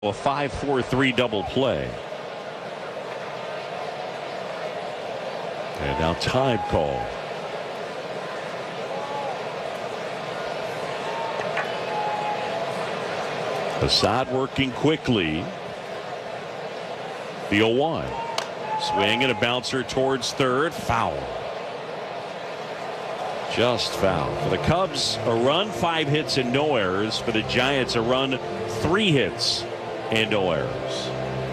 A 5-4-3 double play. And now time call. Assad working quickly. The 0-1. Swing and a bouncer towards third. Foul. Just foul. For the Cubs, a run, 5 hits, and no errors. For the Giants, a run, 3 hits, and no errors.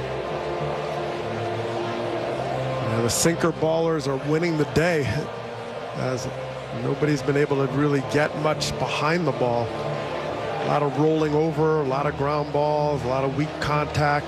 Yeah, the sinker ballers are winning the day, as nobody's been able to really get much behind the ball. A lot of rolling over, a lot of ground balls, a lot of weak contact.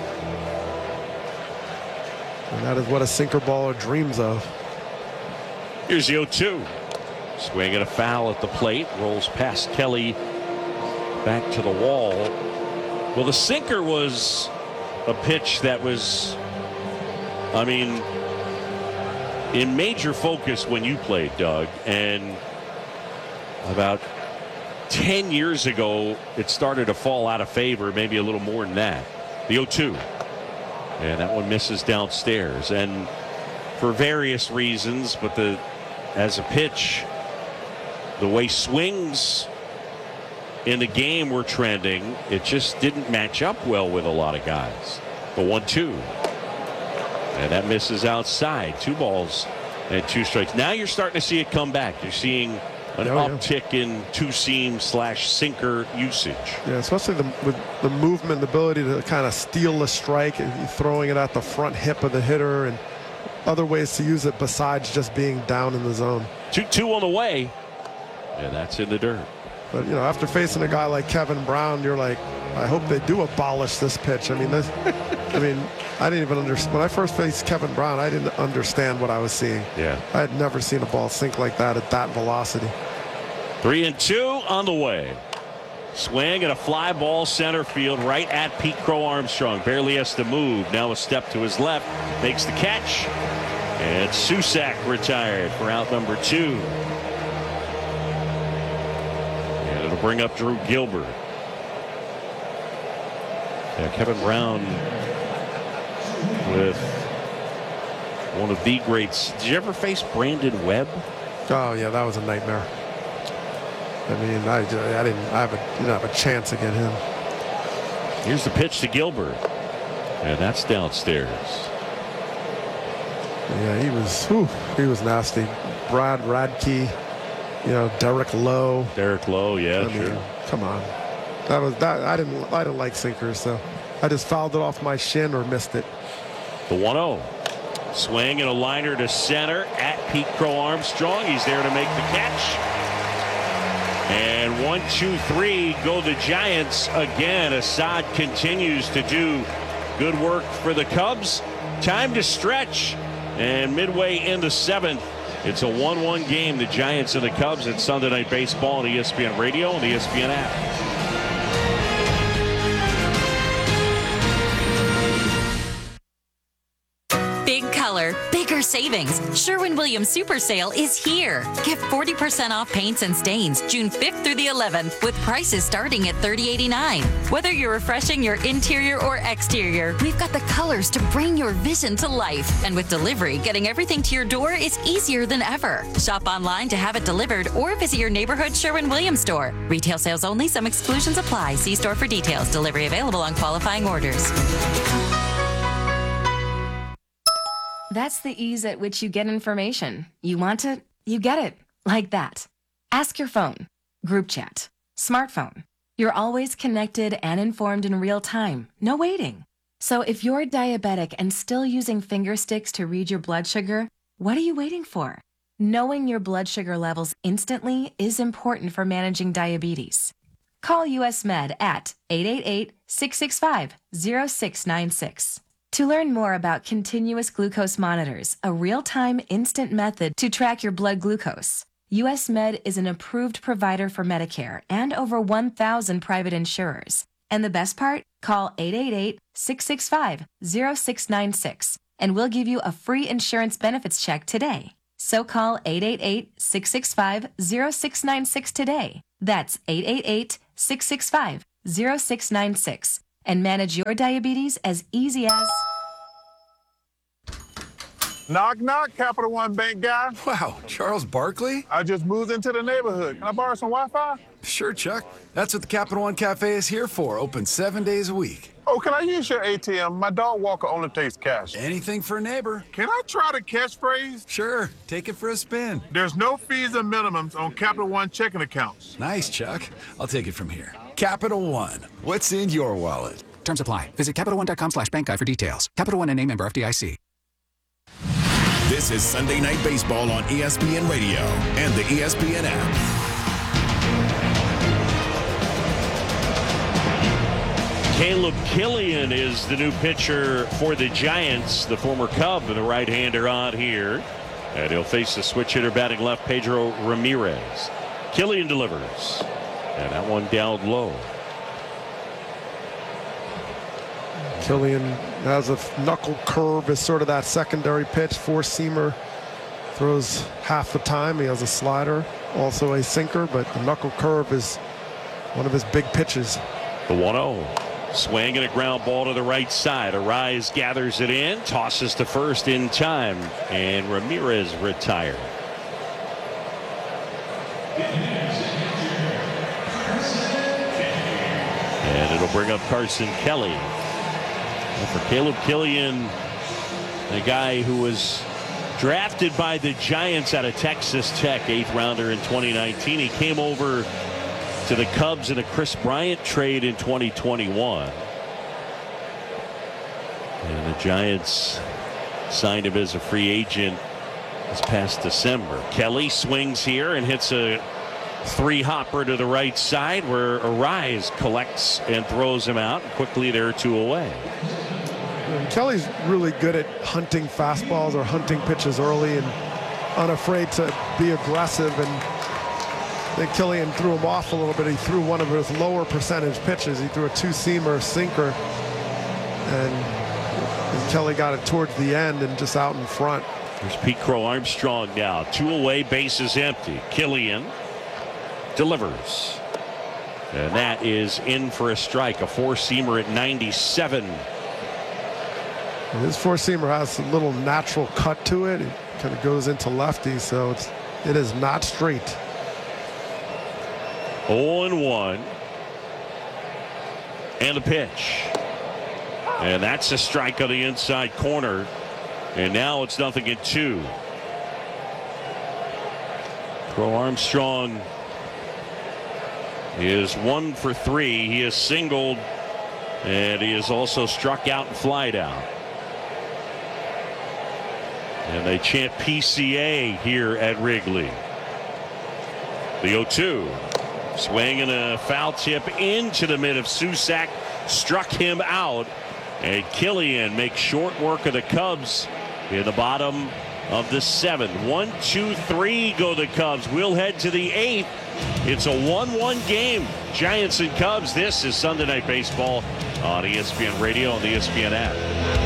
And that is what a sinker baller dreams of. Here's the 0-2. Swing and a foul at the plate. Rolls past Kelly back to the wall. Well, the sinker was a pitch that was, I mean, in major focus when you played, Doug. And about 10 years ago, it started to fall out of favor, maybe a little more than that. The 0-2. And that one misses downstairs. And for various reasons, but as a pitch, the way swings in the game were trending, it just didn't match up well with a lot of guys. The 1-2. And that misses outside. 2 balls and 2 strikes. Now you're starting to see it come back. You're seeing an uptick in two-seam / sinker usage. Yeah, especially with the movement, the ability to kind of steal the strike and throwing it at the front hip of the hitter, and other ways to use it besides just being down in the zone. 2-2 on the way. And that's in the dirt. But, you know, after facing a guy like Kevin Brown, you're like, I hope they do abolish this pitch. I mean, I didn't even understand. When I first faced Kevin Brown, I didn't understand what I was seeing. Yeah. I had never seen a ball sink like that at that velocity. 3-2 on the way. Swing and a fly ball center field right at Pete Crow Armstrong. Barely has to move. Now a step to his left. Makes the catch. And Susac retired for out number 2. And it'll bring up Drew Gilbert. Yeah, Kevin Brown with one of the greats. Did you ever face Brandon Webb? Oh yeah, that was a nightmare. I mean, I didn't have a chance against him. Here's the pitch to Gilbert, and that's downstairs. Yeah, he was nasty. Brad Radke, Derek Lowe. Derek Lowe, yeah, sure. Mean, come on, I didn't like sinkers, so I just fouled it off my shin or missed it. The 1-0. Swing and a liner to center at Pete Crow Armstrong. He's there to make the catch. And 1-2-3 go the Giants again. Assad continues to do good work for the Cubs. Time to stretch. And midway in the 7th, it's a 1-1 game. The Giants and the Cubs at Sunday Night Baseball on ESPN Radio and the ESPN app. Bigger savings. Sherwin-Williams Super Sale is here. Get 40% off paints and stains June 5th through the 11th with prices starting at $30.89. Whether you're refreshing your interior or exterior, we've got the colors to bring your vision to life. And with delivery, getting everything to your door is easier than ever. Shop online to have it delivered or visit your neighborhood Sherwin-Williams store. Retail sales only. Some exclusions apply. See store for details. Delivery available on qualifying orders. That's the ease at which you get information. You want it, you get it. Like that. Ask your phone. Group chat. Smartphone. You're always connected and informed in real time. No waiting. So if you're diabetic and still using finger sticks to read your blood sugar, what are you waiting for? Knowing your blood sugar levels instantly is important for managing diabetes. Call US Med at 888-665-0696. To learn more about continuous glucose monitors, a real-time instant method to track your blood glucose, US Med is an approved provider for Medicare and over 1,000 private insurers. And the best part? Call 888-665-0696 and we'll give you a free insurance benefits check today. So call 888-665-0696 today. That's 888-665-0696. and manage your diabetes as easy as... Knock, knock, Capital One Bank guy. Wow, Charles Barkley? I just moved into the neighborhood. Can I borrow some Wi-Fi? Sure, Chuck. That's what the Capital One Cafe is here for, open 7 days a week. Oh, can I use your ATM? My dog walker only takes cash. Anything for a neighbor. Can I try the catchphrase? Sure, take it for a spin. There's no fees and minimums on Capital One checking accounts. Nice, Chuck. I'll take it from here. Capital One. What's in your wallet? Terms apply. Visit CapitalOne.com/bankguide for details. Capital One and a member FDIC. This is Sunday Night Baseball on ESPN Radio and the ESPN app. Caleb Killian is the new pitcher for the Giants, the former Cub, and the right-hander on here. And he'll face the switch hitter batting left, Pedro Ramirez. Killian delivers. And that one down low. Killian has a knuckle curve as sort of that secondary pitch. Four-seamer throws half the time. He has a slider, also a sinker, but the knuckle curve is one of his big pitches. The 1-0. Swing and a ground ball to the right side. Arise gathers it in, tosses to first in time, and Ramirez retired. And it'll bring up Carson Kelly. And for Caleb Killian, the guy who was drafted by the Giants out of Texas Tech, 8th rounder in 2019. He came over to the Cubs in a Chris Bryant trade in 2021. And the Giants signed him as a free agent this past December. Kelly swings here and hits a three-hopper to the right side where Arise collects and throws him out. Quickly there, 2 away. And Kelly's really good at hunting fastballs or hunting pitches early and unafraid to be aggressive. And I think Killian threw him off a little bit. He threw one of his lower percentage pitches. He threw a two-seamer sinker, and Kelly got it towards the end and just out in front. There's Pete Crow Armstrong now. 2 away, bases empty. Killian delivers. And that is in for a strike. A four-seamer at 97. And his four-seamer has a little natural cut to it. It kind of goes into lefty, so it is not straight. 0-1. And a pitch. And that's a strike on the inside corner. And now it's 0-2. Crow Armstrong is 1 for 3. He has singled, and he has also struck out and flied out. And they chant PCA here at Wrigley. The 0-2. Swing and a foul tip into the mid of Susac. Struck him out. And Killian makes short work of the Cubs in the bottom of the 7th. 1, 2, 3 go the Cubs. We'll head to the 8th. It's a 1-1 game. Giants and Cubs. This is Sunday Night Baseball on ESPN Radio and the ESPN app.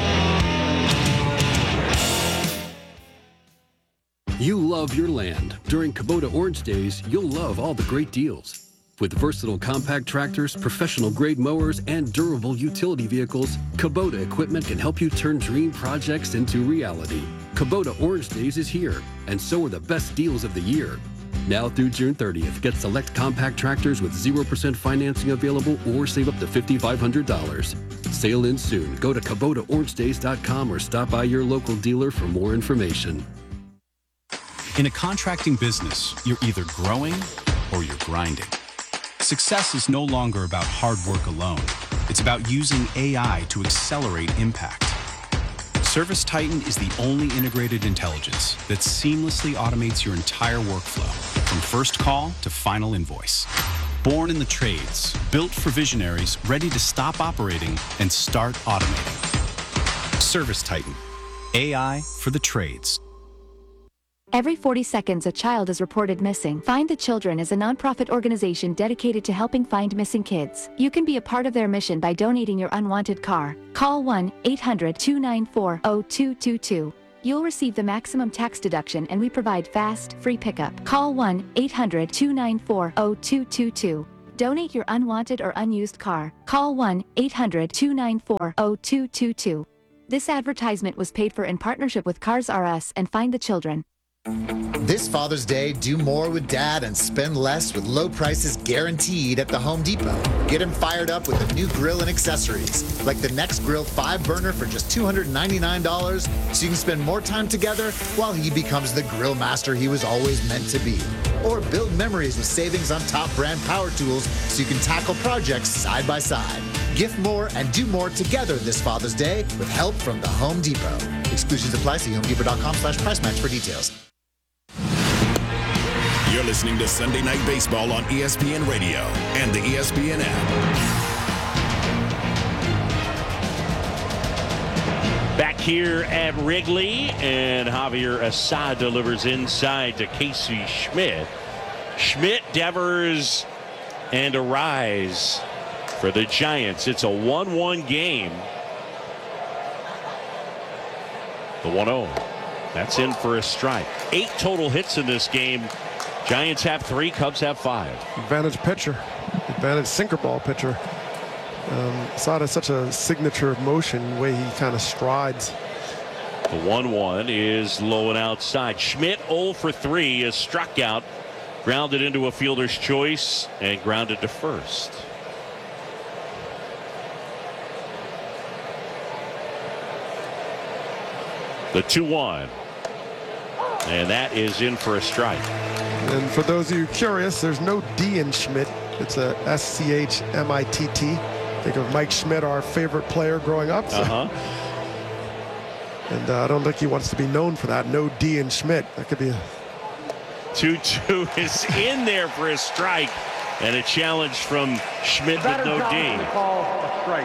You love your land. During Kubota Orange Days, you'll love all the great deals. With versatile compact tractors, professional-grade mowers, and durable utility vehicles, Kubota equipment can help you turn dream projects into reality. Kubota Orange Days is here, and so are the best deals of the year. Now through June 30th, get select compact tractors with 0% financing available or save up to $5,500. Sale ends soon. Go to KubotaOrangeDays.com or stop by your local dealer for more information. In a contracting business, you're either growing or you're grinding. Success is no longer about hard work alone. It's about using AI to accelerate impact. ServiceTitan is the only integrated intelligence that seamlessly automates your entire workflow, from first call to final invoice. Born in the trades, built for visionaries ready to stop operating and start automating. ServiceTitan, AI for the trades. Every 40 seconds, a child is reported missing. Find the Children is a nonprofit organization dedicated to helping find missing kids. You can be a part of their mission by donating your unwanted car. Call 1-800-294-0222. You'll receive the maximum tax deduction, and we provide fast, free pickup. Call 1-800-294-0222. Donate your unwanted or unused car. Call 1-800-294-0222. This advertisement was paid for in partnership with Cars R Us and Find the Children. This Father's Day, do more with Dad and spend less with low prices guaranteed at the Home Depot. Get him fired up with a new grill and accessories, like the Next Grill 5-burner for just $299, so you can spend more time together while he becomes the grill master he was always meant to be. Or build memories with savings on top brand power tools so you can tackle projects side by side. Gift more and do more together this Father's Day with help from the Home Depot. Exclusions apply. See homedepot.com/price match for details. You're listening to Sunday Night Baseball on ESPN Radio and the ESPN app. Back here at Wrigley, and Javier Assad delivers inside to Casey Schmidt. Schmidt, Devers, and Arise for the Giants. It's a 1-1 game. The 1-0. That's in for a strike. 8 total hits in this game. Giants have 3, Cubs have 5. Advantage pitcher, advantage sinker ball pitcher. Assad has such a signature of motion, the way he kind of strides. The 1-1 is low and outside. Schmidt 0 for 3 is struck out, grounded into a fielder's choice, and grounded to first. The 2-1. And that is in for a strike. And for those of you curious, there's no D in Schmidt. It's a S-C-H-M-I-T-T. Think of Mike Schmidt, our favorite player growing up. So. And I don't think he wants to be known for that. No D in Schmidt. That could be a 2-2 is in there for a strike, and a challenge from Schmidt with no D. Call a strike.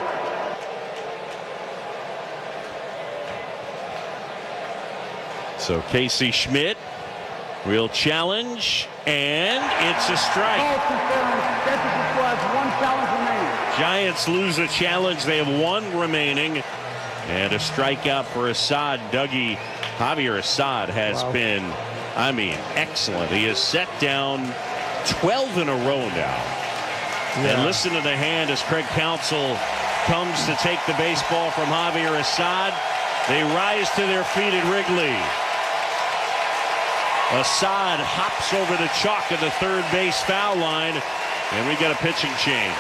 So Casey Schmidt will challenge, and it's a strike. Giants lose a challenge. They have 1 remaining, and a strikeout for Assad. Dougie, Javier Assad has been, excellent. He has set down 12 in a row now. Yeah. And listen to the hand as Craig Counsell comes to take the baseball from Javier Assad. They rise to their feet at Wrigley. Assad hops over the chalk at the third base foul line, and we get a pitching change.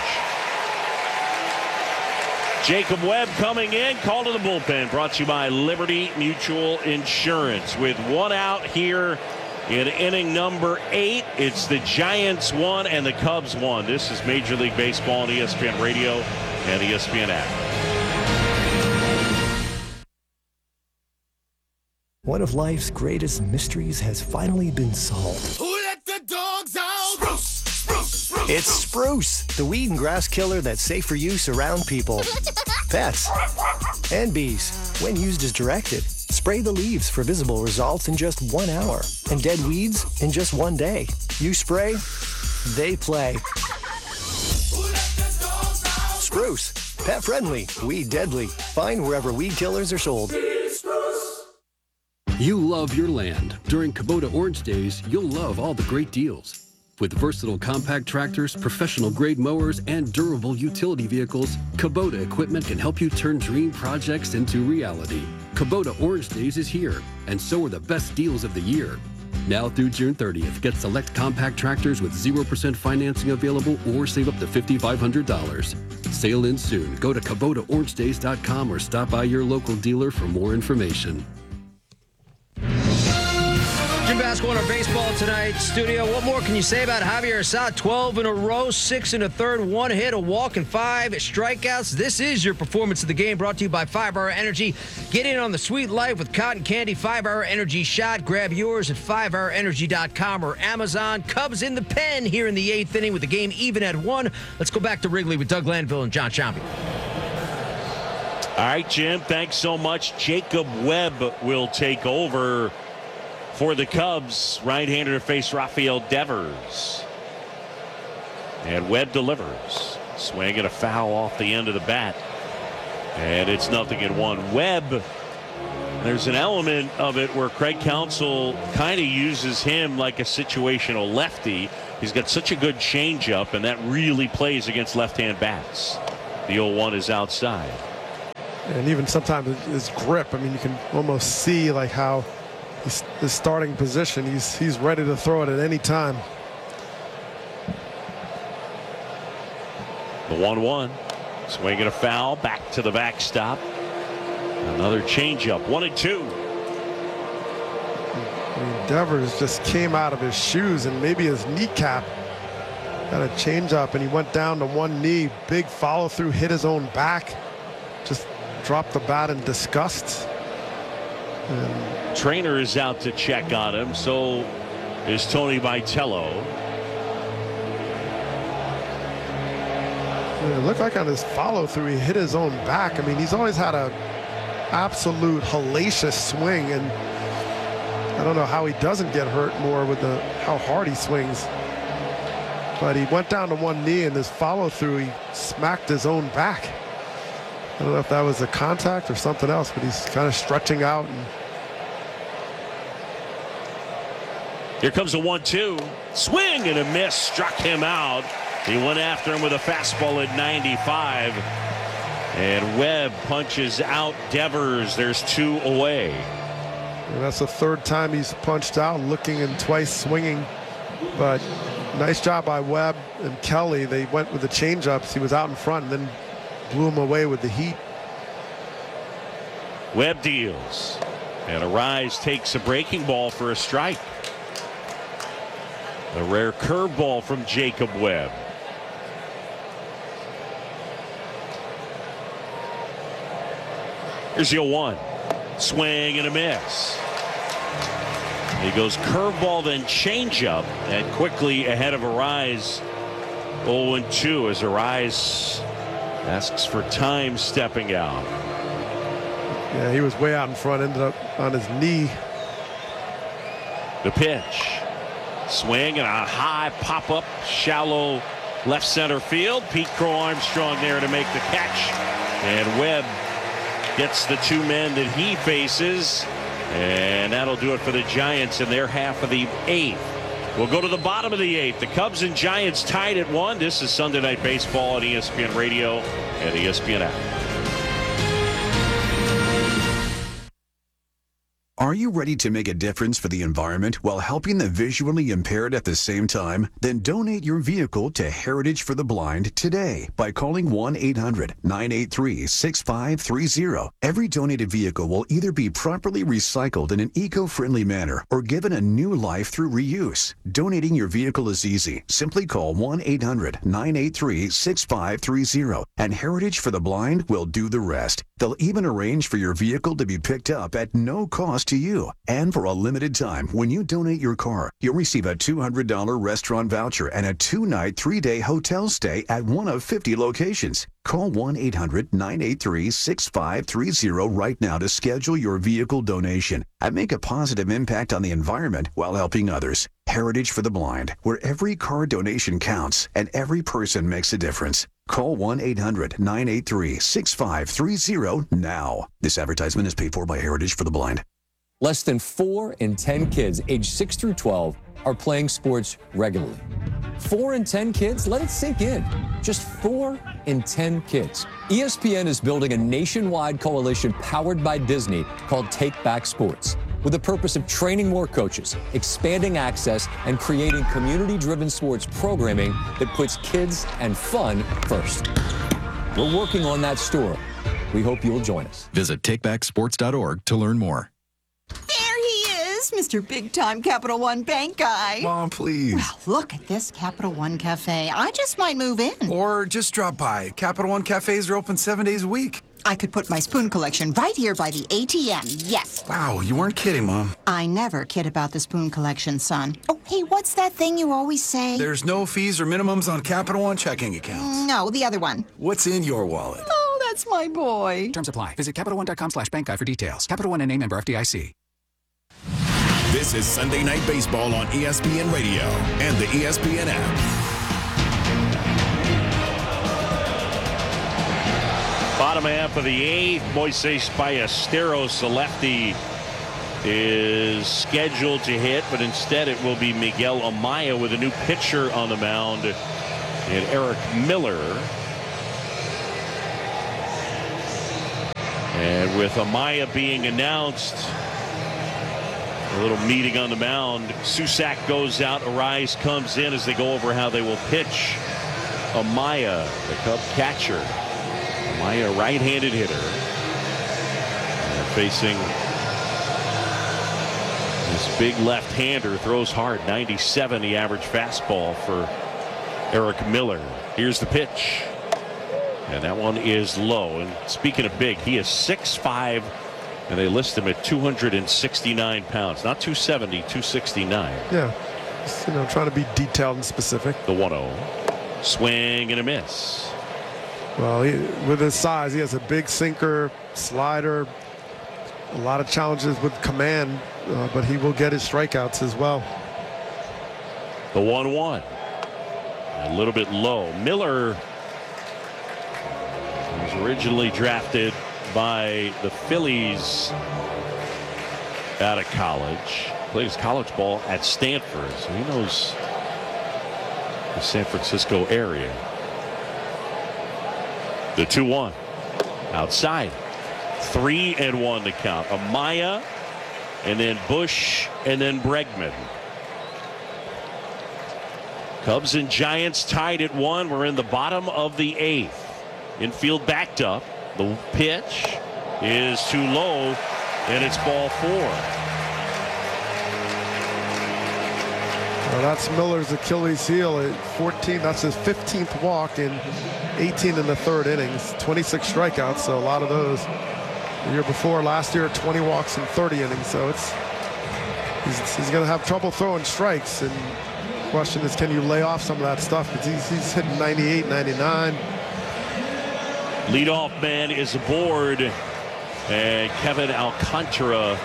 Jacob Webb coming in, called to the bullpen, brought to you by Liberty Mutual Insurance. With 1 out here in inning number 8, it's the Giants 1 and the Cubs 1. This is Major League Baseball on ESPN Radio and ESPN app. One of life's greatest mysteries has finally been solved. Who let the dogs out? Spruce, spruce, spruce. It's Spruce, the weed and grass killer that's safe for use around people, pets, and bees. When used as directed, spray the leaves for visible results in just 1 hour, and dead weeds in just 1 day. You spray, they play. Spruce, pet friendly, weed deadly. Find wherever weed killers are sold. You love your land. During Kubota Orange Days, you'll love all the great deals. With versatile compact tractors, professional-grade mowers, and durable utility vehicles, Kubota equipment can help you turn dream projects into reality. Kubota Orange Days is here, and so are the best deals of the year. Now through June 30th, get select compact tractors with 0% financing available or save up to $5,500. Sale ends soon. Go to KubotaOrangeDays.com or stop by your local dealer for more information. Jim Vasco on our baseball tonight studio. What more can you say about Javier Assad? 12 in a row, 6 in a third, 1 hit, a walk, and 5 strikeouts. This is your performance of the game, brought to you by 5-Hour Energy. Get in on the sweet life with cotton candy 5-Hour Energy shot. Grab yours at 5hourenergy.com or Amazon. Cubs in the pen here in the 8th inning with the game even at 1. Let's go back to Wrigley with Doug Glanville and John Sciambi. All right, Jim, thanks so much. Jacob Webb will take over for the Cubs. Right-hander to face Rafael Devers. And Webb delivers. Swing and a foul off the end of the bat. And it's 0-1. Webb, there's an element of it where Craig Counsell kind of uses him like a situational lefty. He's got such a good changeup, and that really plays against left-hand bats. The 0-1 is outside. And even sometimes his grip, I mean, you can almost see like how his starting position, he's ready to throw it at any time. The 1-1. Swinging a foul, back to the backstop. Another changeup, 1-2. I mean, Devers just came out of his shoes, and maybe his kneecap got a changeup, and he went down to one knee. Big follow through, hit his own back. Just dropped the bat in disgust. And Trainer is out to check on him. So is Tony Vitello. it looked like on his follow through he hit his own back. I mean, he's always had a absolute hellacious swing, and I don't know how he doesn't get hurt more with how hard he swings. But he went down to one knee, and his follow through he smacked his own back. I don't know if that was a contact or something else, but he's kind of stretching out. And here comes a 1-2. Swing and a miss, struck him out. He went after him with a fastball at 95. And Webb punches out Devers. There's 2 away. And that's the 3rd time he's punched out, looking and twice swinging. But nice job by Webb and Kelly. They went with the changeups. He was out in front and then blew him away with the heat. Webb deals. And Arise takes a breaking ball for a strike. A rare curveball from Jacob Webb. Here's the 0-1. Swing and a miss. He goes curveball, then changeup, and quickly ahead of Arise. 0-2 as Arise asks for time stepping out. Yeah, he was way out in front, ended up on his knee. The pitch. Swing and a high pop-up, shallow left center field. Pete Crow Armstrong there to make the catch. And Webb gets the 2 men that he faces. And that'll do it for the Giants in their half of the 8th. We'll go to the bottom of the 8th. The Cubs and Giants tied at 1. This is Sunday Night Baseball on ESPN Radio and ESPN app. Are you ready to make a difference for the environment while helping the visually impaired at the same time? Then donate your vehicle to Heritage for the Blind today by calling 1-800-983-6530. Every donated vehicle will either be properly recycled in an eco-friendly manner or given a new life through reuse. Donating your vehicle is easy. Simply call 1-800-983-6530 and Heritage for the Blind will do the rest. They'll even arrange for your vehicle to be picked up at no cost to you. And for a limited time, when you donate your car, you'll receive a $200 restaurant voucher and a 2-night, 3-day hotel stay at one of 50 locations. Call 1-800-983-6530 right now to schedule your vehicle donation and make a positive impact on the environment while helping others. Heritage for the Blind, where every car donation counts and every person makes a difference. Call 1-800-983-6530 now. This advertisement is paid for by Heritage for the Blind. Less than 4 in 10 kids aged 6 through 12 are playing sports regularly. 4 in 10 kids? Let it sink in. Just 4 in 10 kids. ESPN is building a nationwide coalition powered by Disney called Take Back Sports, with the purpose of training more coaches, expanding access, and creating community-driven sports programming that puts kids and fun first. We're working on that story. We hope you'll join us. Visit takebacksports.org to learn more. There he is, Mr. Big-Time Capital One Bank guy. Mom, please. Well, look at this Capital One Cafe. I just might move in. Or just drop by. Capital One Cafes are open 7 days a week. I could put my spoon collection right here by the ATM, yes. Wow, you weren't kidding, Mom. I never kid about the spoon collection, son. Oh, hey, what's that thing you always say? There's no fees or minimums on Capital One checking accounts. No, the other one. What's in your wallet? Oh, that's my boy. Terms apply. Visit CapitalOne.com/bank guide for details. Capital One and a member FDIC. This is Sunday Night Baseball on ESPN Radio and the ESPN app. Bottom half of the 8th, Moises Ballesteros, a lefty, is scheduled to hit, but instead it will be Miguel Amaya with a new pitcher on the mound and Eric Miller. And with Amaya being announced, a little meeting on the mound. Susac goes out. Arise comes in as they go over how they will pitch Amaya, the Cub catcher. Amaya, right-handed hitter. And facing this big left-hander, throws hard. 97 the average fastball for Eric Miller. Here's the pitch. And that one is low. And speaking of big, he is 6'5", and they list him at 269 pounds. Not 270, 269. Yeah. Just, trying to be detailed and specific. The 1-0. Swing and a miss. Well, with his size, he has a big sinker, slider, a lot of challenges with command, but he will get his strikeouts as well. The 1-1. A little bit low. Miller was originally drafted by the Phillies out of college. Played his college ball at Stanford, so he knows the San Francisco area. The 2-1. Outside. 3-1 to count. Amaya, and then Bush, and then Bregman. Cubs and Giants tied at 1. We're in the bottom of the 8th. Infield backed up. The pitch is too low, and it's ball 4. Well, that's Miller's Achilles heel at 14. That's his 15th walk in 18 in the 3rd innings. 26 strikeouts, so a lot of those. The year before, last year, 20 walks in 30 innings. So he's going to have trouble throwing strikes. And the question is, can you lay off some of that stuff? Because he's hitting 98, 99. Leadoff man is aboard, and Kevin Alcantara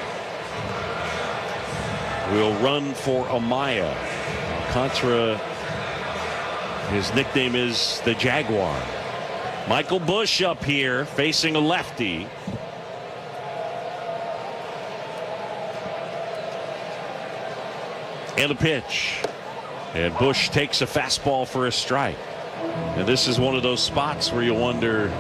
will run for Amaya. Alcantara, his nickname is the Jaguar. Michael Bush up here facing a lefty. And the pitch. And Bush takes a fastball for a strike. And this is one of those spots where you wonder,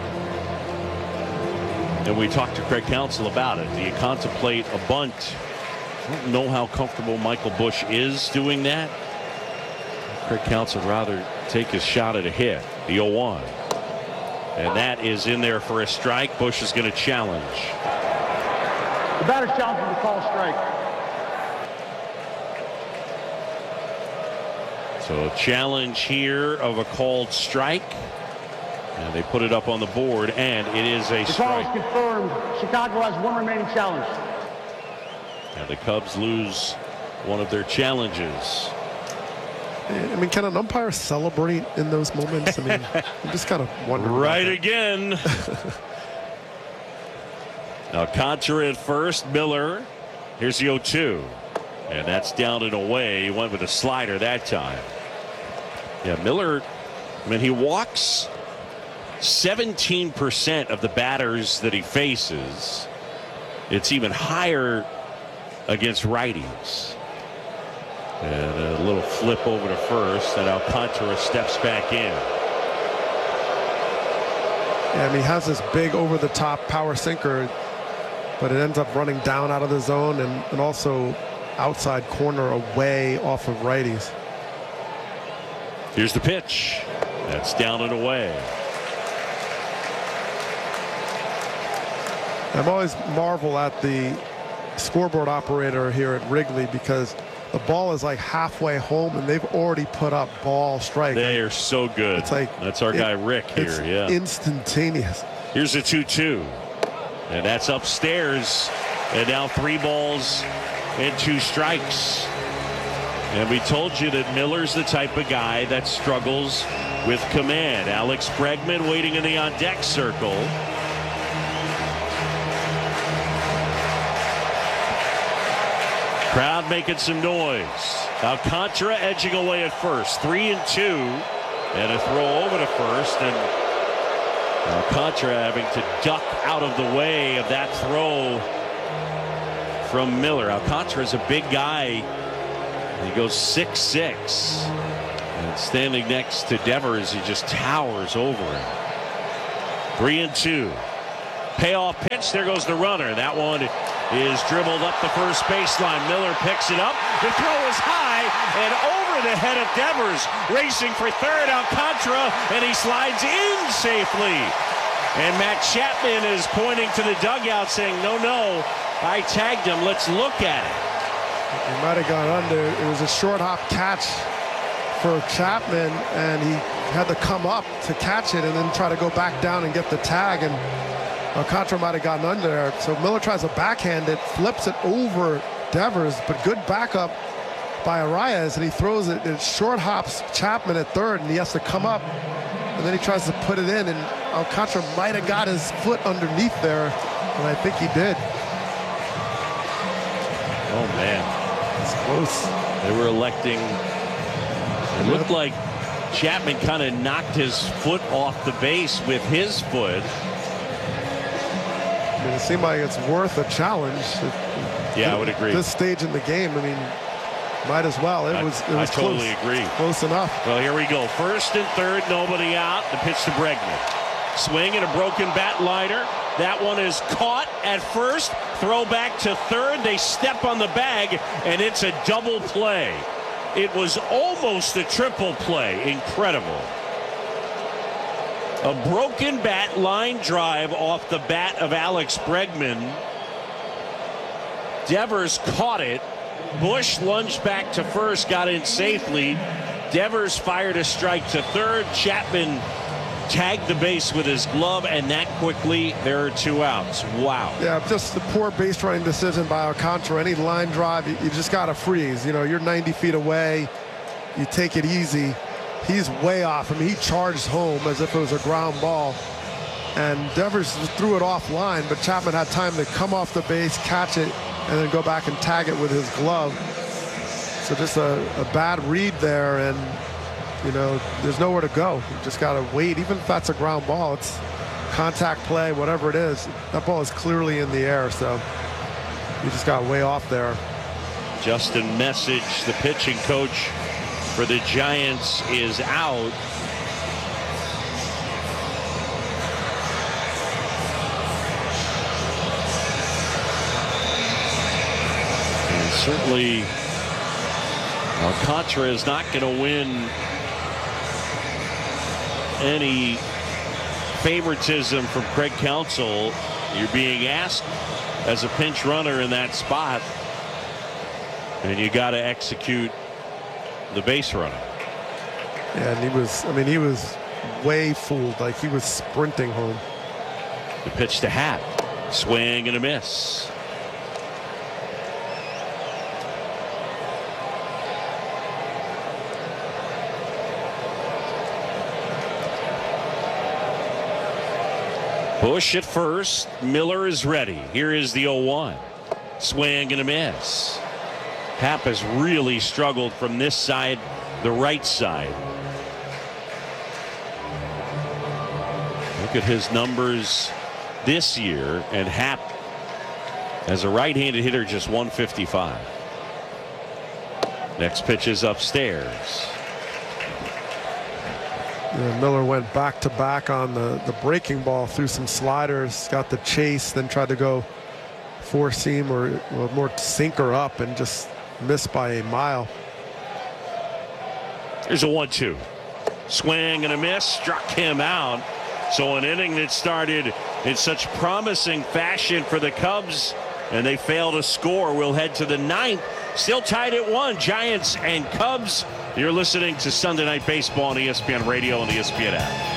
and we talked to Craig Counsell about it, do you contemplate a bunt? I don't know how comfortable Michael Bush is doing that. Craig Counsell would rather take his shot at a hit. The 0-1. And that is in there for a strike. Bush is going to challenge. The batter's challenging to call strike. So a challenge here of a called strike. And they put it up on the board, and it is a strike. The call is confirmed. Chicago has 1 remaining challenge. And the Cubs lose one of their challenges. I mean, can an umpire celebrate in those moments? I mean, I'm just kind of wondering. Right again. Now Alcantara at first. Miller. Here's the 0-2. And that's down and away. He went with a slider that time. Yeah, Miller, I mean, he walks 17% of the batters that he faces. It's even higher against righties. And a little flip over to first, and Alcantara steps back in. Yeah, I mean, he has this big over-the-top power sinker, but it ends up running down out of the zone and also outside corner away off of righties. Here's the pitch. That's down and away. I've always marveled at the scoreboard operator here at Wrigley because the ball is like halfway home and they've already put up ball strike. They are so good. It's like that's our guy Rick here. It's yeah, instantaneous. Here's a 2-2, and that's upstairs. And now 3 balls and 2 strikes. And we told you that Miller's the type of guy that struggles with command. Alex Bregman waiting in the on-deck circle. Crowd making some noise. Alcantara edging away at first. 3-2. And a throw over to first. And Alcantara having to duck out of the way of that throw from Miller. Alcantara is a big guy. He goes 6'6". And standing next to Devers, he just towers over him. 3-2. Payoff pitch. There goes the runner. That one is dribbled up the first baseline. Miller picks it up. The throw is high and over the head of Devers. Racing for third, Alcantara, and he slides in safely. And Matt Chapman is pointing to the dugout saying, no, I tagged him. Let's look at it. He might have gone under. It was a short hop catch for Chapman, and he had to come up to catch it and then try to go back down and get the tag. And Alcantara might have gotten under there. So Miller tries to backhand it, flips it over Devers, but good backup by Arias, and he throws it. It short hops Chapman at third, and he has to come up, and then he tries to put it in, and Alcantara might have got his foot underneath there, and I think he did. Oh, man. It's close. They were electing. It looked like Chapman kind of knocked his foot off the base with his foot. I mean, it seemed like it's worth a challenge. Yeah, I would agree. This stage in the game, I mean, might as well. It was I totally agree. Close enough. Well, here we go. First and third, nobody out. The pitch to Bregman. Swing and a broken bat liner. That one is caught at first. Throw back to third. They step on the bag, and it's a double play. It was almost a triple play. Incredible. A broken bat line drive off the bat of Alex Bregman. Devers caught it. Bush lunged back to first, got in safely. Devers fired a strike to third. Chapman tagged the base with his glove, and that quickly there are 2 outs. Wow. Yeah, just the poor base running decision by Alcantara. Any line drive, you just got to freeze. You know, you're 90 feet away. You take it easy. He's way off. I mean, he charged home as if it was a ground ball. And Devers threw it offline, but Chapman had time to come off the base, catch it, and then go back and tag it with his glove. So just a bad read there, and, you know, there's nowhere to go. You just got to wait. Even if that's a ground ball, it's contact play, whatever it is. That ball is clearly in the air, so you just got way off there. Justin Message, the pitching coach for the Giants, is out. And certainly Alcantara is not going to win any favoritism from Craig Counsell. You're being asked as a pinch runner in that spot, and you got to execute the base runner. Yeah, and he was way fooled. Like, he was sprinting home. The pitch to Happ. Swing and a miss. Bush at first. Miller is ready. Here is the 0-1. Swing and a miss. Happ has really struggled from this side, the right side. Look at his numbers this year, and Happ, as a right-handed hitter, just 155. Next pitch is upstairs. Yeah, Miller went back-to-back on the breaking ball, threw some sliders, got the chase, then tried to go four-seam or more sinker up and just missed by a mile. Here's a 1-2. Swing and a miss, struck him out. So an inning that started in such promising fashion for the Cubs, and they fail to score. We'll head to the 9th. Still tied at 1. Giants and Cubs. You're listening to Sunday Night Baseball on ESPN Radio and the ESPN app.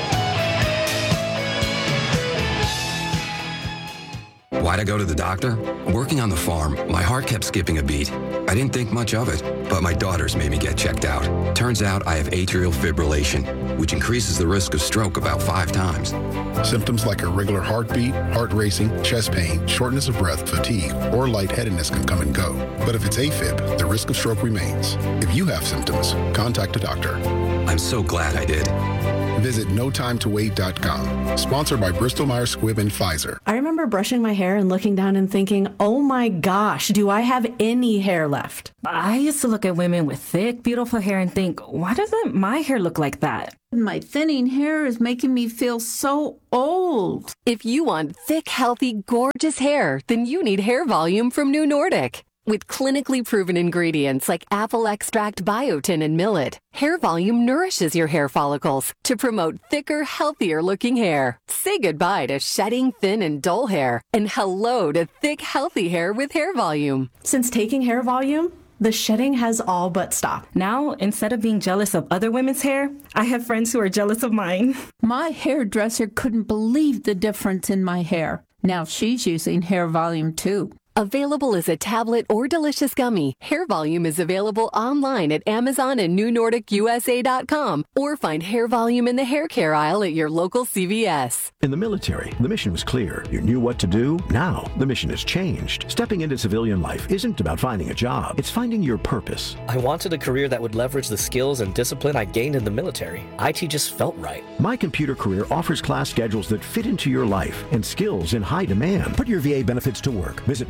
Why'd I go to the doctor? Working on the farm, my heart kept skipping a beat. I didn't think much of it, but my daughters made me get checked out. Turns out I have atrial fibrillation, which increases the risk of stroke about 5 times. Symptoms like irregular heartbeat, heart racing, chest pain, shortness of breath, fatigue, or lightheadedness can come and go. But if it's AFib, the risk of stroke remains. If you have symptoms, contact a doctor. I'm so glad I did. Visit notimetowait.com. Sponsored by Bristol Myers Squibb and Pfizer. I remember remember brushing my hair and looking down and thinking, oh my gosh, do I have any hair left? I used to look at women with thick, beautiful hair and think, why doesn't my hair look like that? My thinning hair is making me feel so old. If you want thick, healthy, gorgeous hair, then you need Hair Volume from New Nordic. With clinically proven ingredients like apple extract, biotin, and millet, Hair Volume nourishes your hair follicles to promote thicker, healthier looking hair. Say goodbye to shedding, thin, and dull hair, and hello to thick, healthy hair with Hair Volume. Since taking Hair Volume, the shedding has all but stopped. Now, instead of being jealous of other women's hair, I have friends who are jealous of mine. My hairdresser couldn't believe the difference in my hair. Now she's using Hair Volume too. Available as a tablet or delicious gummy, Hair Volume is available online at Amazon and NewNordicUSA.com, or find Hair Volume in the hair care aisle at your local CVS. In the military, the mission was clear. You knew what to do. Now, the mission has changed. Stepping into civilian life isn't about finding a job. It's finding your purpose. I wanted a career that would leverage the skills and discipline I gained in the military. IT just felt right. My Computer Career offers class schedules that fit into your life and skills in high demand. Put your VA benefits to work. Visit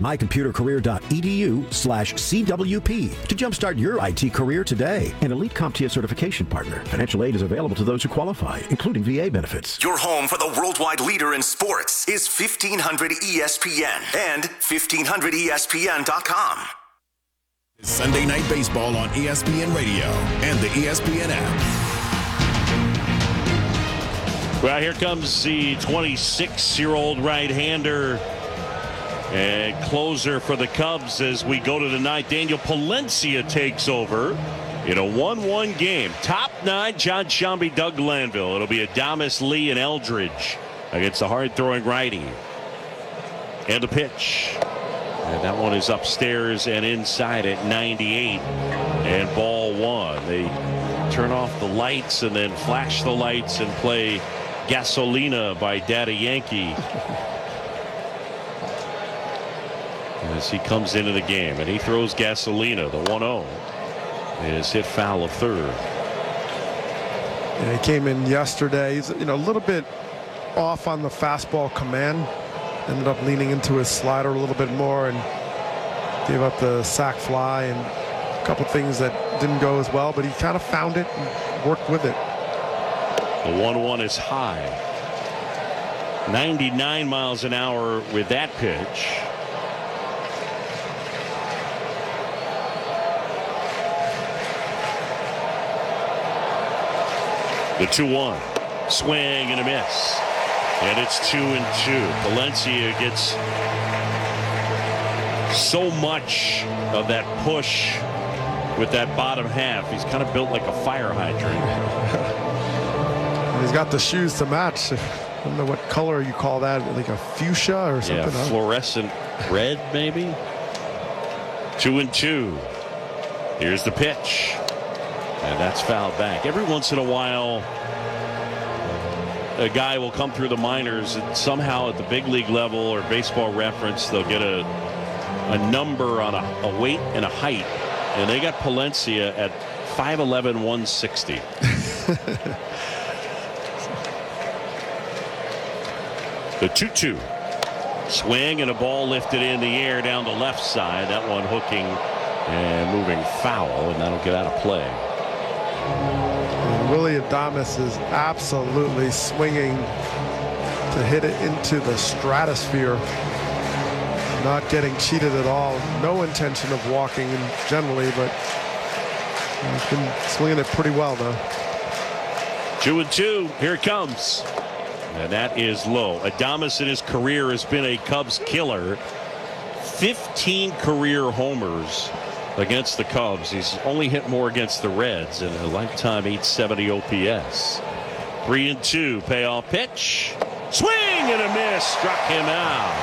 mycomputercareer.edu/CWP to jumpstart your IT career today. An elite CompTIA certification partner. Financial aid is available to those who qualify, including VA benefits. Your home for the worldwide leader in sports is 1500 ESPN and 1500ESPN.com. Sunday Night Baseball on ESPN Radio and the ESPN app. Well, here comes the 26-year-old right-hander and closer for the Cubs as we go to the ninth. Daniel Palencia takes over in a 1-1 game. Top 9, John Sciambi, Doug Glanville. It'll be Adames, Lee, and Eldridge against the hard-throwing righty. And the pitch. And that one is upstairs and inside at 98. And ball 1. They turn off the lights and then flash the lights and play Gasolina by Daddy Yankee as he comes into the game, and he throws Gasolina. The 1-0 is hit foul of third. Yeah, he came in yesterday. He's a little bit off on the fastball command. Ended up leaning into his slider a little bit more and gave up the sac fly and a couple things that didn't go as well, but he kind of found it and worked with it. The 1-1 is high. 99 miles an hour with that pitch. The 2-1. Swing and a miss. And it's 2-2. Palencia gets so much of that push with that bottom half. He's kind of built like a fire hydrant. He's got the shoes to match. I don't know what color you call that, like a fuchsia or something. Yeah, fluorescent red, maybe. 2-2. Here's the pitch. And that's fouled back. Every once in a while, a guy will come through the minors and somehow at the big league level or Baseball Reference, they'll get a number on a weight and a height. And they got Palencia at 5'11", 160. The 2-2. Swing and a ball lifted in the air down the left side. That one hooking and moving foul, and that'll get out of play. And Willy Adames is absolutely swinging to hit it into the stratosphere. Not getting cheated at all. No intention of walking generally, but he's been swinging it pretty well, though. 2-2. Here it comes. And that is low. Adames in his career has been a Cubs killer. 15 career homers against the Cubs. He's only hit more against the Reds in a lifetime 870 OPS. 3-2. Payoff pitch. Swing and a miss. Struck him out.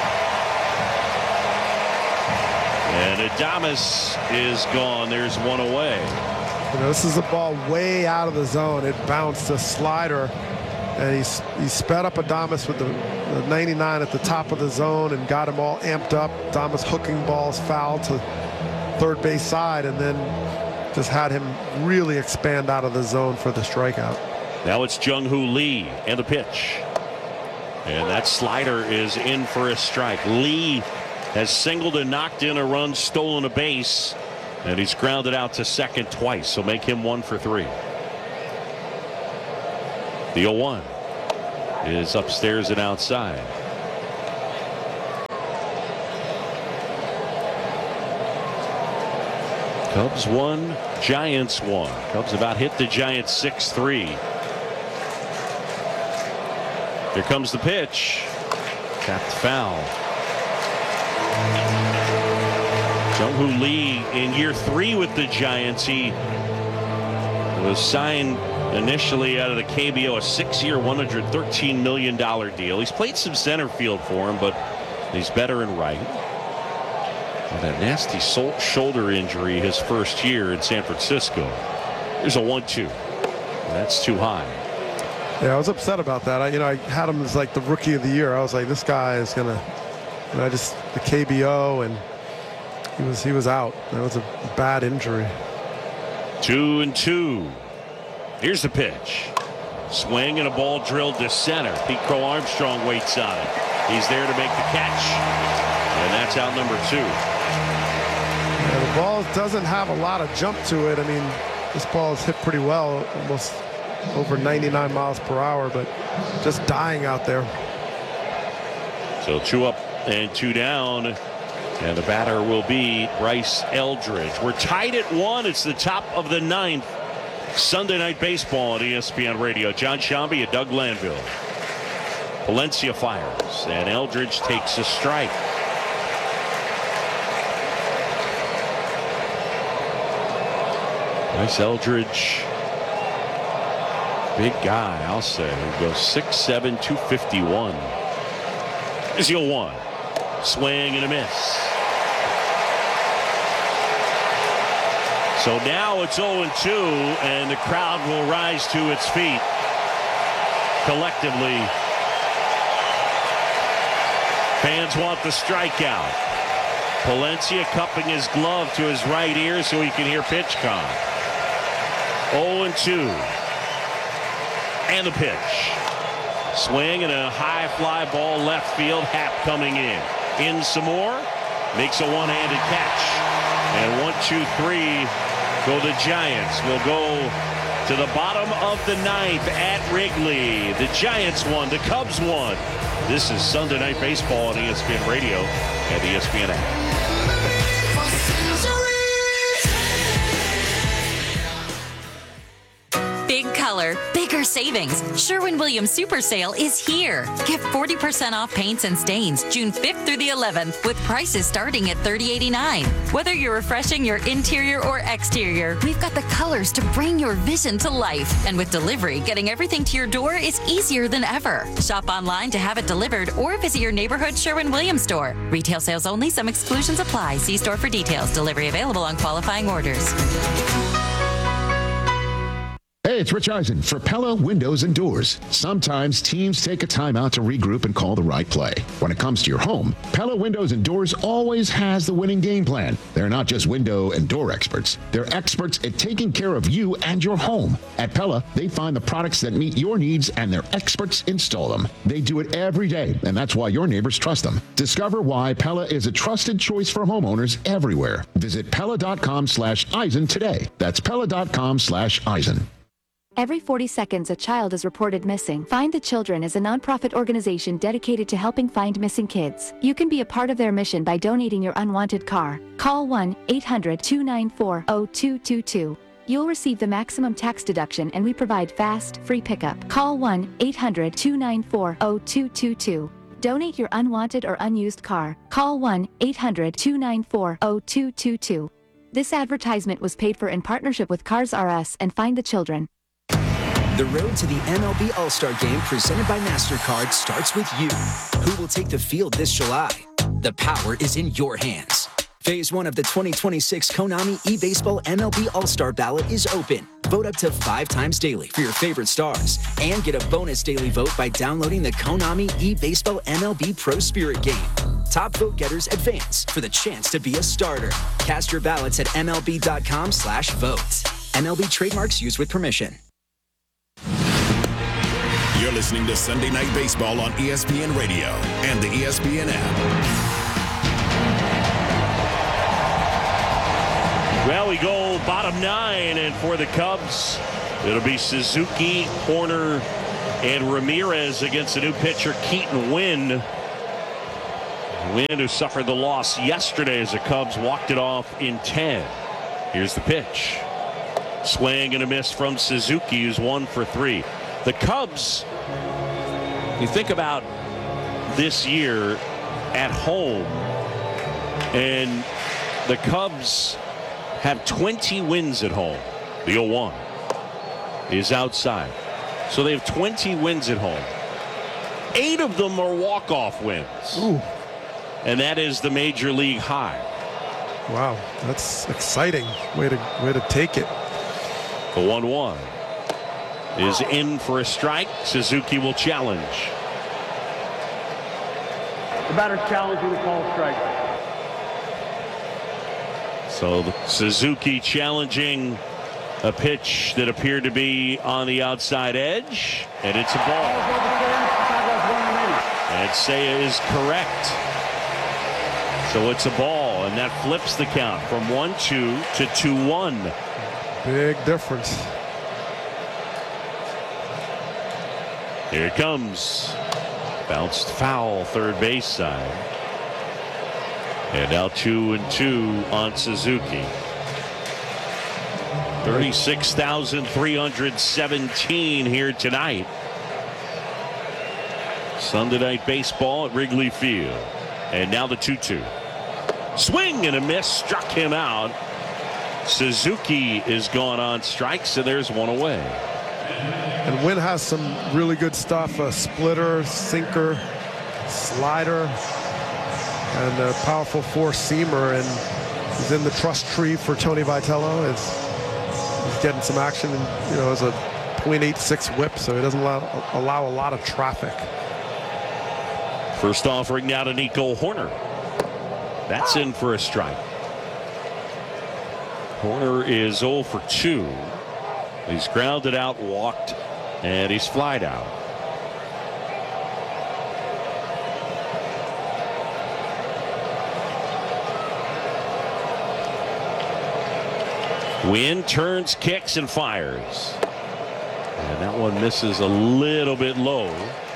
And Adames is gone. There's one away. This is a ball way out of the zone. It bounced a slider. And he sped up Adames with the 99 at the top of the zone and got him all amped up. Adames hooking balls foul to third base side, and then just had him really expand out of the zone for the strikeout. Now it's Jung-Hoo Lee and the pitch. And that slider is in for a strike. Lee has singled and knocked in a run, stolen a base, and he's grounded out to second twice, so make him 1 for 3. The 0-1 is upstairs and outside. Cubs 1, Giants 1. Cubs about hit the Giants 6-3. Here comes the pitch. Tapped foul. Jung-Hoo Lee in year 3 with the Giants. He was signed initially out of the KBO, a 6-year, $113 million deal. He's played some center field for him, but he's better in right. And that nasty shoulder injury his first year in San Francisco. There's a 1-2. That's too high. Yeah, I was upset about that. I had him as like the rookie of the year. I was like, this guy is gonna, the KBO, and he was out. That was a bad injury. 2-2. Here's the pitch. Swing and a ball drilled to center. Pete Crow Armstrong waits on it. He's there to make the catch, and that's out number 2. Yeah, the ball doesn't have a lot of jump to it. I mean, this ball is hit pretty well, almost over 99 miles per hour, but just dying out there. So 2 up and 2 down, and the batter will be Bryce Eldridge. We're tied at 1. It's the top of the 9th. Sunday Night Baseball on ESPN Radio. John Shambi and Doug Lanville. Valencia fires, and Eldridge takes a strike. Bryce Eldridge, big guy, I'll say. He goes 6'7", 251. Is 0-1. Swing and a miss. So now it's 0-2, and the crowd will rise to its feet collectively. Fans want the strikeout. Palencia cupping his glove to his right ear so he can hear pitch count. 0-2. And the pitch. Swing and a high fly ball left field. Happ coming in some more. Makes a one-handed catch. And 1, 2, 3 go the Giants. We'll go to the bottom of the 9th at Wrigley. The Giants won. The Cubs won. This is Sunday Night Baseball on ESPN Radio and the ESPN app. Big color, bigger savings. Sherwin-Williams Super Sale is here. Get 40% off paints and stains June 5th through the 11th with prices starting at $30.89. Whether you're refreshing your interior or exterior, we've got the colors to bring your vision to life. And with delivery, getting everything to your door is easier than ever. Shop online to have it delivered or visit your neighborhood Sherwin-Williams store. Retail sales only. Some exclusions apply. See store for details. Delivery available on qualifying orders. Hey, it's Rich Eisen for Pella Windows and Doors. Sometimes teams take a time out to regroup and call the right play. When it comes to your home, Pella Windows and Doors always has the winning game plan. They're not just window and door experts. They're experts at taking care of you and your home. At Pella, they find the products that meet your needs and their experts install them. They do it every day, and that's why your neighbors trust them. Discover why Pella is a trusted choice for homeowners everywhere. Visit Pella.com/Eisen today. That's Pella.com/Eisen. Every 40 seconds, a child is reported missing. Find the Children is a nonprofit organization dedicated to helping find missing kids. You can be a part of their mission by donating your unwanted car. Call 1-800-294-0222. You'll receive the maximum tax deduction, and we provide fast, free pickup. Call 1-800-294-0222. Donate your unwanted or unused car. Call 1-800-294-0222. This advertisement was paid for in partnership with Cars R Us and Find the Children. The road to the MLB All-Star Game presented by MasterCard starts with you. Who will take the field this July? The power is in your hands. Phase 1 of the 2026 Konami eBaseball MLB All-Star Ballot is open. Vote up to 5 times daily for your favorite stars and get a bonus daily vote by downloading the Konami eBaseball MLB Pro Spirit game. Top vote getters advance for the chance to be a starter. Cast your ballots at MLB.com/vote. MLB trademarks used with permission. You're listening to Sunday Night Baseball on ESPN Radio and the ESPN app. Well, we go bottom 9, and for the Cubs, it'll be Suzuki, Horner, and Ramirez against the new pitcher, Keaton Winn. Winn, who suffered the loss yesterday as the Cubs walked it off in 10. Here's the pitch. Swing and a miss from Suzuki, who's 1 for 3. The Cubs, you think about this year at home, and the Cubs have 20 wins at home. The 0-1 is outside. So they have 20 wins at home. 8 of them are walk-off wins. Ooh. And that is the major league high. Wow, that's exciting. Way to take it. The 1-1 is in for a strike. Suzuki will challenge. The batter's challenging the call strike. So Suzuki challenging a pitch that appeared to be on the outside edge, and it's a ball. And Seiya is correct. So it's a ball, and that flips the count from 1-2 to 2-1. Big difference. Here it comes. Bounced foul, third base side. And now 2-2 on Suzuki. 36,317 here tonight. Sunday Night Baseball at Wrigley Field. And now the 2-2. Swing and a miss, struck him out. Suzuki is gone on strikes, so there's one away. And Winn has some really good stuff, a splitter, sinker, slider, and a powerful four-seamer, and he's in the trust tree for Tony Vitello. He's getting some action, and as a .86 whip, so he doesn't allow a lot of traffic. First offering now to Nico Horner. That's in for a strike. Horner is 0 for 2. He's grounded out, walked, and he's flied out. Winn turns, kicks, and fires. And that one misses a little bit low.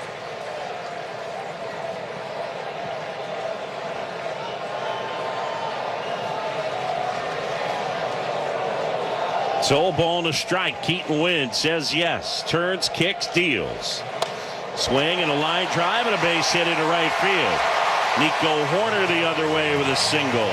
So ball and a strike. Keaton Winn says yes. Turns, kicks, deals. Swing and a line drive and a base hit into right field. Nico Horner the other way with a single.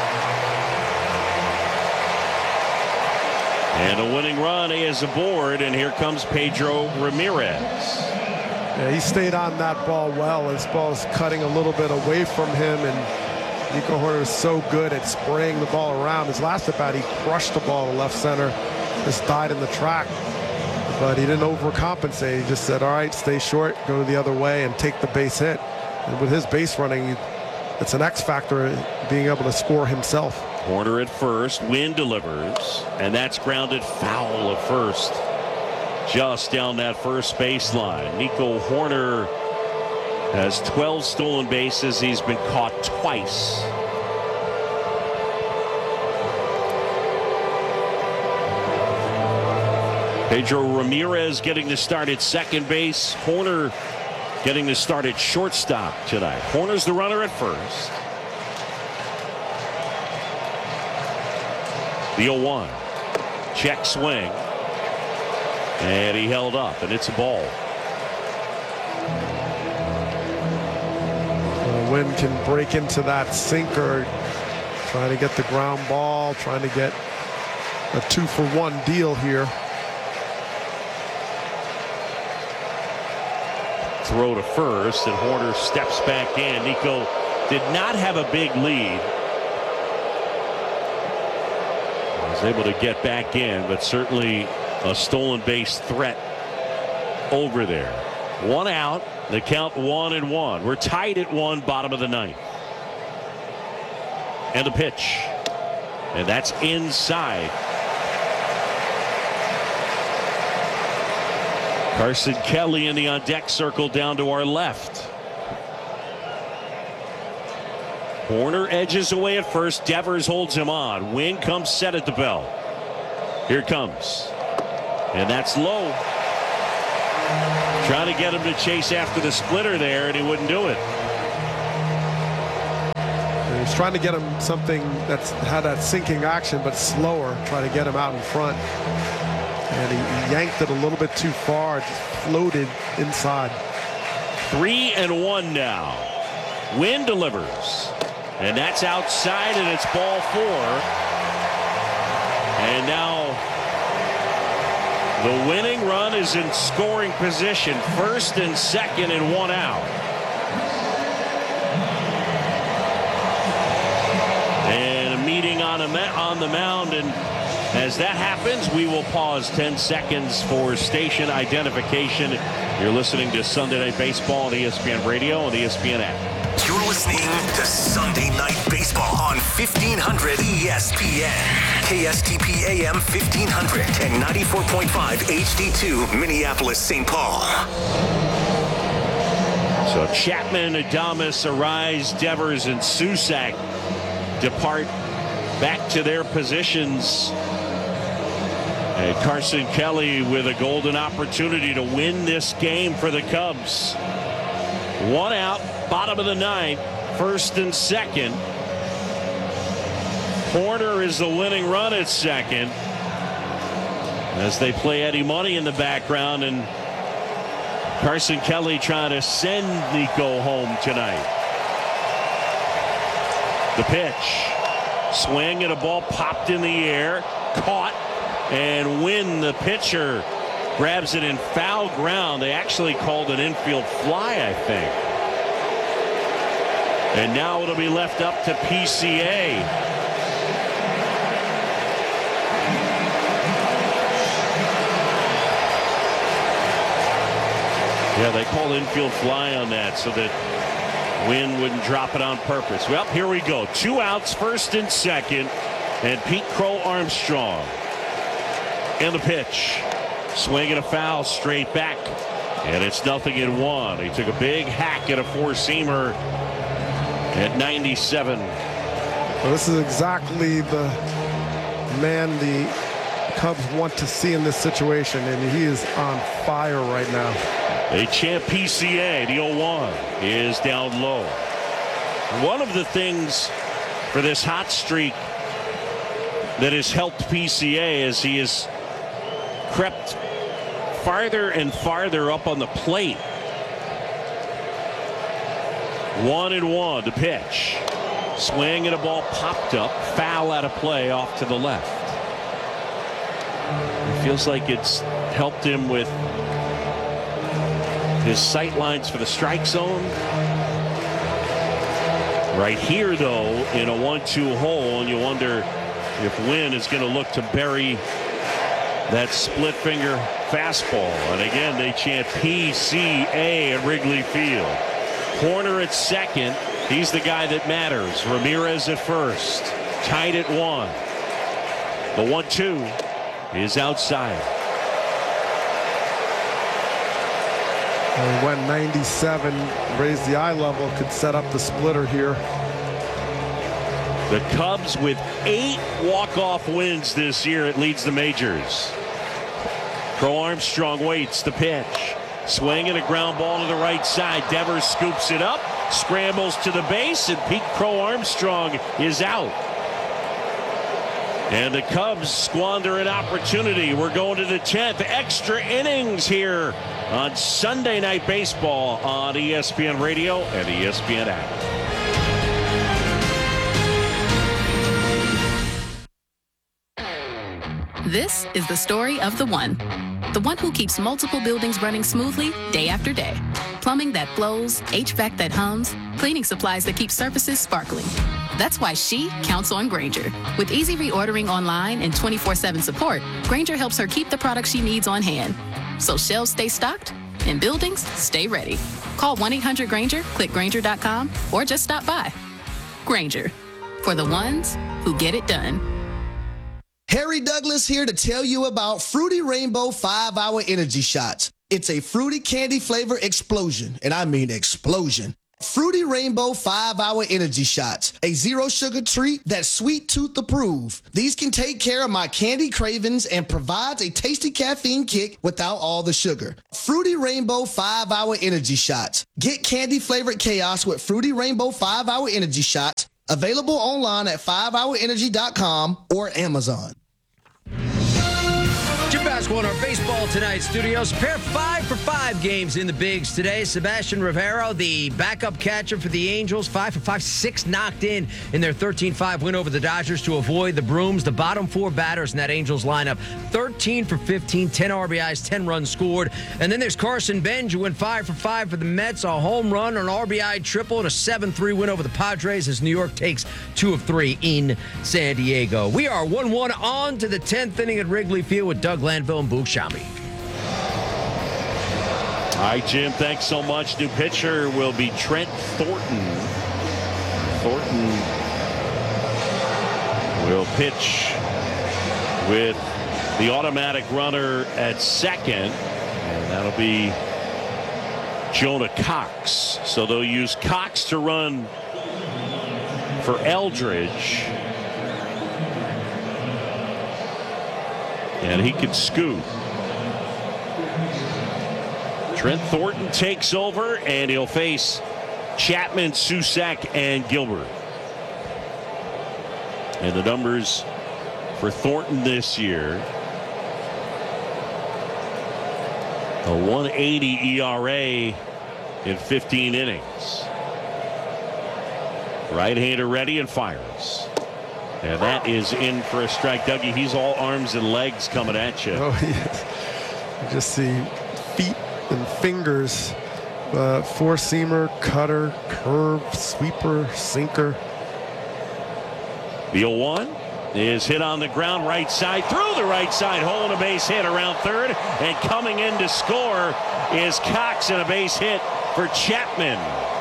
And a winning run is aboard, and here comes Pedro Ramirez. Yeah, he stayed on that ball well. His ball is cutting a little bit away from him, and Nico Horner is so good at spraying the ball around. His last at bat, he crushed the ball to left center, just died in the track. But he didn't overcompensate. He just said, all right, stay short, go the other way, and take the base hit. And with his base running, it's an X factor being able to score himself. Horner at first. Winn delivers, and that's grounded foul at first, just down that first baseline. Nico Horner has 12 stolen bases. He's been caught twice. Pedro Ramirez getting to start at second base. Horner getting to start at shortstop tonight. Horner's the runner at first. The 0-1. Check swing. And he held up, and it's a ball. Winn can break into that sinker, trying to get the ground ball, trying to get a 2-for-1 deal here. Throw to first, and Horner steps back in. Nico did not have a big lead. Was able to get back in, but certainly a stolen base threat over there. One out. The count 1-1. We're tied at 1, bottom of the ninth. And the pitch. And that's inside. Carson Kelly in the on-deck circle down to our left. Horner edges away at first. Devers holds him on. Wynn comes set at the bell. Here it comes. And that's low. Trying to get him to chase after the splitter there, and he wouldn't do it. He's trying to get him something that's had that sinking action, but slower. Try to get him out in front. And he yanked it a little bit too far. Just floated inside. 3-1 now. Wynn delivers. And that's outside, and it's ball 4. And now the winning run is in scoring position. First and second and 1 out. And a meeting on the mound, and as that happens, we will pause 10 seconds for station identification. You're listening to Sunday Night Baseball on ESPN Radio and the ESPN app. You're listening to Sunday Night Baseball on 1500 ESPN. KSTP AM 1500 and 94.5 HD2 Minneapolis, St. Paul. So Chapman, Adames, Arise, Devers, and Susac depart back to their positions. And Carson Kelly with a golden opportunity to win this game for the Cubs. 1 out, bottom of the 9th, first and second. Horner is the winning run at second as they play Eddie Money in the background, and Carson Kelly trying to send Nico home tonight. The pitch, swing, and a ball popped in the air, caught, and Wynn, the pitcher, grabs it in foul ground. They actually called an infield fly, I think. And now it'll be left up to PCA. Yeah, they called infield fly on that so that Wynn wouldn't drop it on purpose. Well, here we go. 2 outs, first and second, and Pete Crow Armstrong. And the pitch. Swing and a foul straight back. And it's 0-1. He took a big hack at a four-seamer at 97. Well, this is exactly the man the Cubs want to see in this situation, and he is on fire right now. They chant PCA. The 0-1 is down low. One of the things for this hot streak that has helped PCA is he has crept farther and farther up on the plate. 1-1, the pitch. Swing and a ball popped up. Foul out of play off to the left. It feels like it's helped him with his sight lines for the strike zone. Right here, though, in a 1-2 hole, and you wonder if Wynn is going to look to bury that split finger fastball. And again, they chant PCA at Wrigley Field. Horner at second. He's the guy that matters. Ramirez at first. Tied at 1. The 1-2 is outside. And when 97 raised the eye level, could set up the splitter here. The Cubs with 8 walk-off wins this year. It leads the majors. Crow Armstrong waits. The pitch. Swing and a ground ball to the right side. Devers scoops it up, scrambles to the base, and Pete Crow Armstrong is out. And the Cubs squander an opportunity. We're going to the 10th. Extra innings here on Sunday Night Baseball on ESPN Radio and ESPN app. This is the story of the one who keeps multiple buildings running smoothly day after day. Plumbing that flows, HVAC that hums, cleaning supplies that keep surfaces sparkling. That's why she counts on Grainger. With easy reordering online and 24/7 support, Grainger helps her keep the products she needs on hand. So shelves stay stocked and buildings stay ready. Call 1-800-GRAINGER, click Grainger.com, or just stop by. Grainger, for the ones who get it done. Harry Douglas here to tell you about Fruity Rainbow 5-Hour Energy Shots. It's a fruity candy flavor explosion, and I mean explosion. Fruity Rainbow 5-Hour Energy Shots, a zero sugar treat that's sweet tooth approved. These can take care of my candy cravings and provides a tasty caffeine kick without all the sugar. Fruity Rainbow 5-Hour Energy Shots. Get candy flavored chaos with Fruity Rainbow 5-Hour Energy Shots. Available online at 5hourenergy.com or Amazon. Jim Basco in our Baseball Tonight studios. Pair 5 for 5 games in the bigs today. Sebastian Rivero, the backup catcher for the Angels, 5 for 5, 6 knocked in their 13-5 win over the Dodgers to avoid the Brooms. The bottom 4 batters in that Angels lineup, 13 for 15, 10 RBIs, 10 runs scored. And then there's Carson Benj, who went 5 for 5 for the Mets, a home run, an RBI triple, and a 7-3 win over the Padres as New York takes 2 of 3 in San Diego. We are 1-1 on to the 10th inning at Wrigley Field with Doug Glanville and Boog Sciambi. All right, Jim, thanks so much. New pitcher will be Trent Thornton. Thornton will pitch with the automatic runner at second, and that'll be Jonah Cox. So they'll use Cox to run for Eldridge. And he can scoot. Trent Thornton takes over, and he'll face Chapman, Susac, and Gilbert. And the numbers for Thornton this year: a 1.80 ERA in 15 innings. Right-hander ready and fires. And that is in for a strike. Dougie, he's all arms and legs coming at you. Oh, yes. You just see feet and fingers. Four-seamer, cutter, curve, sweeper, sinker. The 0-1 is hit on the ground, right side, through the right side hole, and a base hit around third. And coming in to score is Cox, and a base hit for Chapman.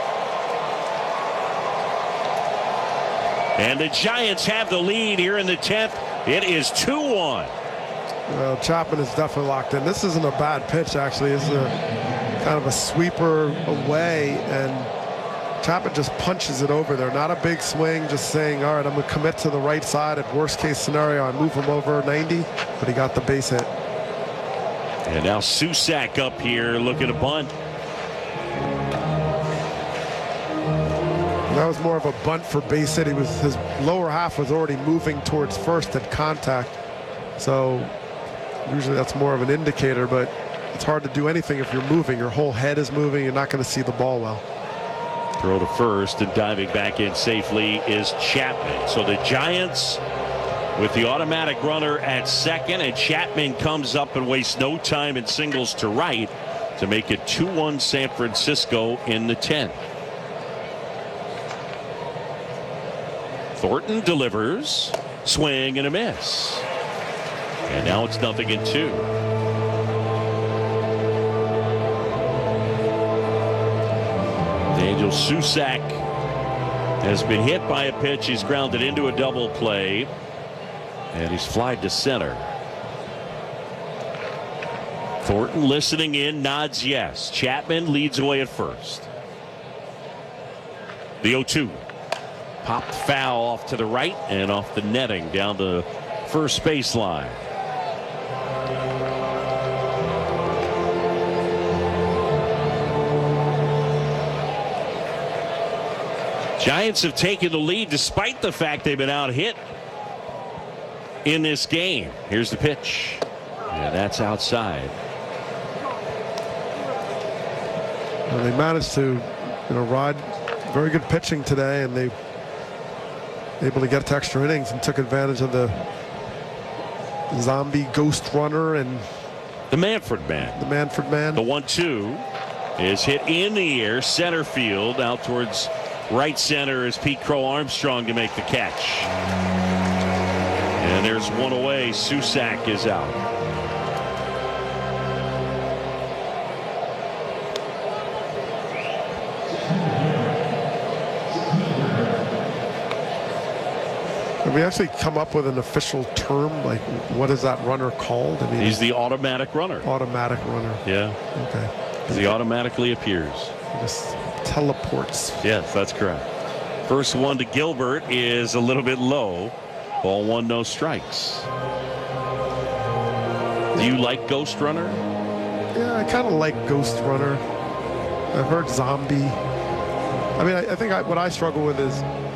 And the Giants have the lead here in the 10th. It is 2-1. Well, Chapman is definitely locked in. This isn't a bad pitch, actually. It's a kind of a sweeper away, and Chapman just punches it over there. Not a big swing, just saying, all right, I'm going to commit to the right side. At worst case scenario, I move him over 90, but he got the base hit. And now Susac up here looking to bunt. That was more of a bunt for base hit. His lower half was already moving towards first at contact. So usually that's more of an indicator, but it's hard to do anything if you're moving. Your whole head is moving. You're not going to see the ball well. Throw to first, and diving back in safely is Chapman. So the Giants with the automatic runner at second, and Chapman comes up and wastes no time and singles to right to make it 2-1 San Francisco in the 10th. Thornton delivers, swing and a miss. And now it's 0-2. Daniel Susac has been hit by a pitch. He's grounded into a double play, and he's flied to center. Thornton listening in, nods yes. Chapman leads away at first. The 0-2. Popped foul off to the right and off the netting down the first baseline. Giants have taken the lead despite the fact they've been out hit in this game. Here's the pitch. And that's outside. Well, they managed to, ride very good pitching today, and they able to get to extra innings and took advantage of the zombie ghost runner and the Manfred man. The Manfred man. The 1-2 is hit in the air, center field, out towards right center is Pete Crow Armstrong to make the catch. And there's one away. Susac is out. Have we actually come up with an official term? Like, what is that runner called? I mean, He's the automatic runner. Automatic runner. Yeah. Okay. Because he automatically appears. Just teleports. Yes, that's correct. First one to Gilbert is a little bit low. Ball 1, no strikes. Do you like Ghost Runner? Yeah, I kind of like Ghost Runner. I've heard Zombie. I mean, I think what I struggle with is